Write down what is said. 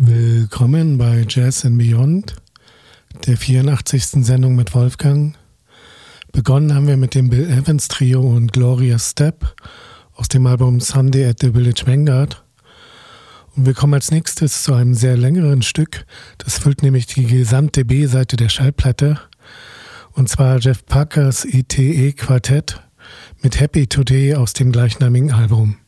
Willkommen bei Jazz and Beyond, der 84. Sendung mit Wolfgang. Begonnen haben wir mit dem Bill Evans Trio und Gloria Step aus dem Album Sunday at the Village Vanguard. Und wir kommen als nächstes zu einem sehr längeren Stück. Das füllt nämlich die gesamte B-Seite der Schallplatte. Und zwar Jeff Parkers ETE Quartett mit Happy Today aus dem gleichnamigen Album.